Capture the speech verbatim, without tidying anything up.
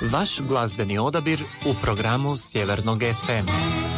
Vaš glazbeni odabir u programu Sjevernog F M.